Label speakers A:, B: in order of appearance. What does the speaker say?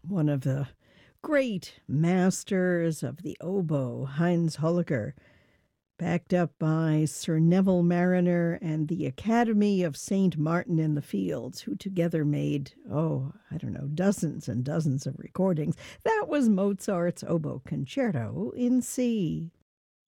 A: one of the great masters of the oboe, Heinz Holliger, backed up by Sir Neville Mariner and the Academy of St. Martin in the Fields, who together made, I don't know, dozens and dozens of recordings. That was Mozart's Oboe Concerto in C.